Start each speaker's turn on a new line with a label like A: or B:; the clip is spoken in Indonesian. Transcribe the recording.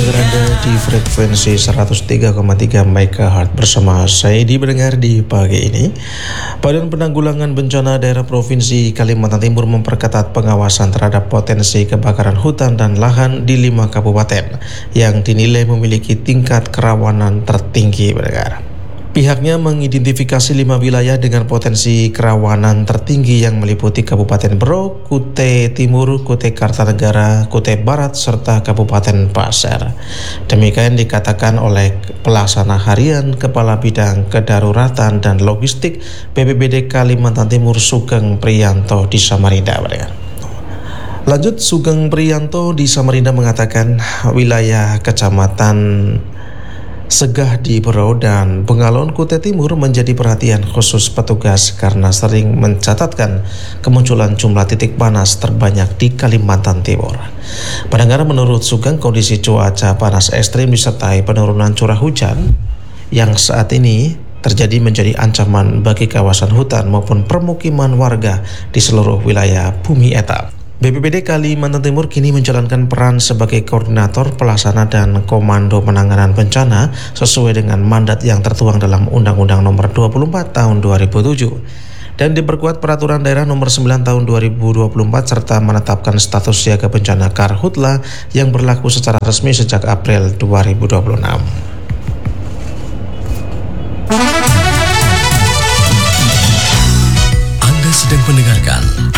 A: mendengar Anda di frekuensi 103,3 MHz bersama saya didengar di pagi ini. Badan Penanggulangan Bencana Daerah Provinsi Kalimantan Timur memperketat pengawasan terhadap potensi kebakaran hutan dan lahan di 5 kabupaten yang dinilai memiliki tingkat kerawanan tertinggi mendengar. Pihaknya mengidentifikasi 5 wilayah dengan potensi kerawanan tertinggi yang meliputi Kabupaten Berau, Kutai Timur, Kutai Kartanegara, Kutai Barat, serta Kabupaten Pasir. Demikian dikatakan oleh Pelaksana Harian Kepala Bidang Kedaruratan dan Logistik BPBD Kalimantan Timur Sugeng Priyanto di Samarinda. Lanjut, Sugeng Priyanto di Samarinda mengatakan wilayah Kecamatan Segah di Berau dan Bengalon Kutai Timur menjadi perhatian khusus petugas karena sering mencatatkan kemunculan jumlah titik panas terbanyak di Kalimantan Timur. Pendengar, menurut Sugeng, kondisi cuaca panas ekstrim disertai penurunan curah hujan yang saat ini terjadi menjadi ancaman bagi kawasan hutan maupun permukiman warga di seluruh wilayah Bumi Eta. BPBD Kalimantan Timur kini menjalankan peran sebagai koordinator, pelaksana, dan komando penanganan bencana sesuai dengan mandat yang tertuang dalam Undang-Undang Nomor 24 Tahun 2007 dan diperkuat Peraturan Daerah Nomor 9 Tahun 2024 serta menetapkan status siaga bencana Karhutla yang berlaku secara resmi sejak April 2026.